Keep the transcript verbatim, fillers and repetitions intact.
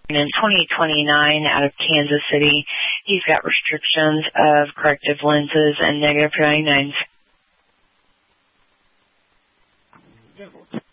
in twenty twenty-nine out of Kansas City. He's got restrictions of corrective lenses and negative ninety-nines.